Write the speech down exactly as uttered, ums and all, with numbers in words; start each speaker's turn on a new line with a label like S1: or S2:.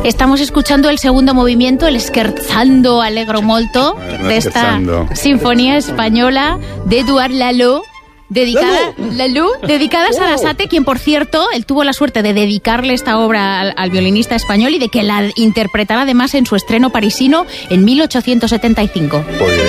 S1: Estamos escuchando el segundo movimiento, el Scherzando Allegro Molto, de esta sinfonía española de Édouard Lalo. Dedicada, Lalo, dedicada a Sarasate, quien por cierto, él tuvo la suerte de dedicarle esta obra al, al violinista español y de que la interpretara además en su estreno parisino en mil ochocientos setenta y cinco.
S2: Pues